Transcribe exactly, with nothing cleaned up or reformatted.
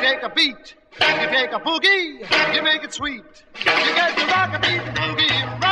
take a beat, you take a boogie, you make it sweet. You get to rock a beat, boogie, rock.